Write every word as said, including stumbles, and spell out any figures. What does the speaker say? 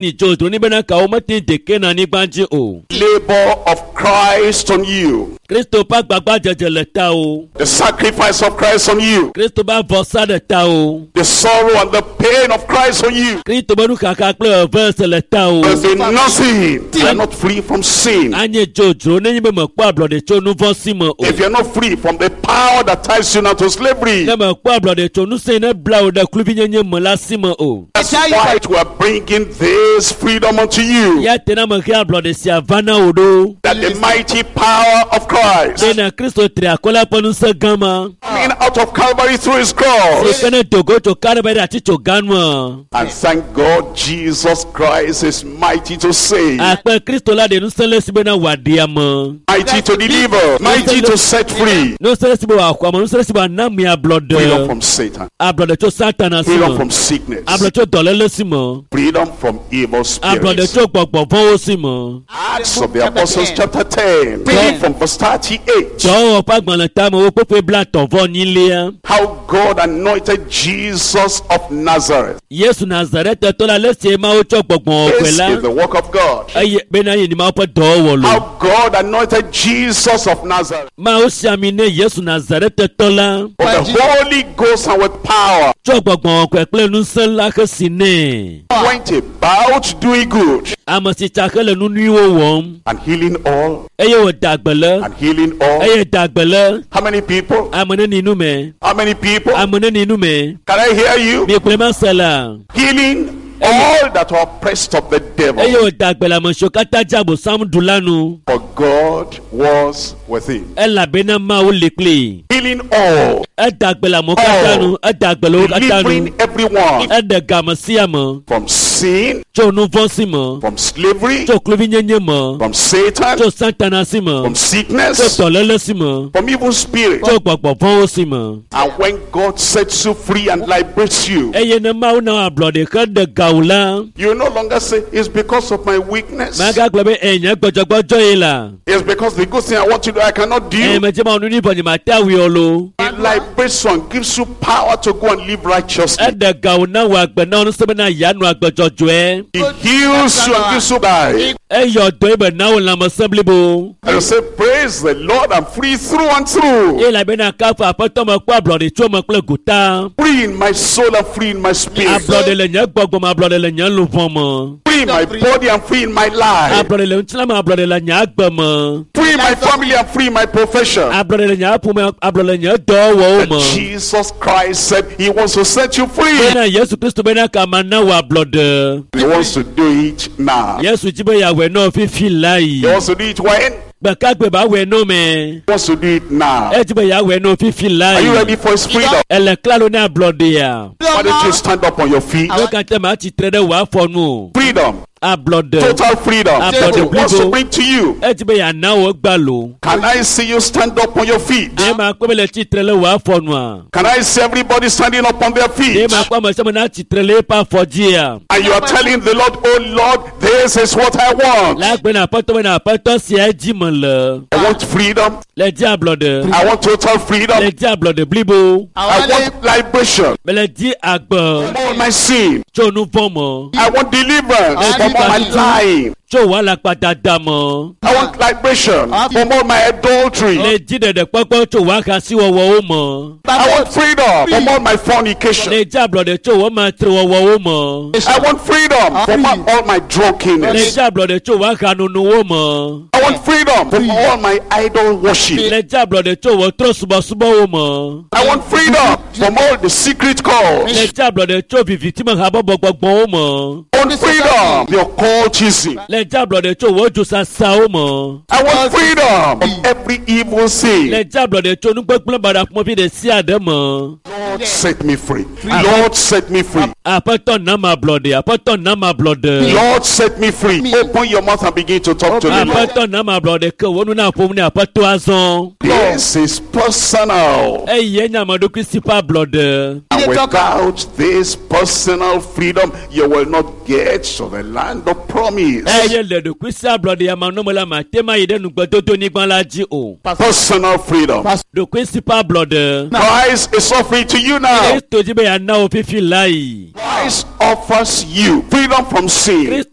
Labor of Christ on you. The sacrifice of Christ on you. The sorrow and the pain of Christ on you. There's been nothing. You are not free from sin. If you're not free from the power that ties you now to slavery, that's why we are bringing this freedom unto you. That the mighty power of Christ coming out of Calvary through his cross. And thank God Jesus Christ is mighty to save, mighty to deliver, mighty to set free. Freedom from Satan, freedom from sickness, freedom from evil spirits. Acts of the Apostles chapter ten, reading from verse thirty-eight. How God anointed Jesus of Nazareth. This is the work of God. How God anointed Jesus of Nazareth with the Holy Ghost and with power. Went about doing good and healing all. And healing all. How many people? How many people? Can I hear you? Healing all that are oppressed of the devil. For God was with him. Healing all. All. Delivering everyone from sin, from slavery, from Satan, from sickness, from evil spirits. And when God sets you free and liberates you, you no longer say it's because of my weakness. It's because the good thing I want to do I cannot do. It liberates you and gives you power to go and live righteously. It heals you and gives you life. And you say, praise the Lord, I'm free through and through. Free in my soul and free in my spirit. Free in my body and free in my life. Free in my family and free in my profession. And Jesus Christ said he wants to set you free. He wants to do it now. He wants to do it when? He wants to do it now. Are you ready for his freedom? Why don't you stand up on your feet? Freedom. Total freedom. He wants to bring to you. Can I see you stand up on your feet? Can I see everybody standing up on their feet? And you are telling the Lord, oh Lord, this is what I want. I want freedom. I want total freedom. I want liberation from all my sin. I want deliverance from all my lying. I want liberation from all my adultery. I want freedom from all my fornication. I want freedom from all my drunkenness. I want freedom from all my idol worship. I want freedom from all the secret calls. I want freedom from occultism. I want freedom from every evil sin. Lord, set me free. Lord, set me free. Lord, set me free. Open your mouth and begin to talk to me. This is personal. And without this personal freedom, you will not get to the land of promise. Personal freedom. Christ is offering to you now. Christ offers you freedom from sin.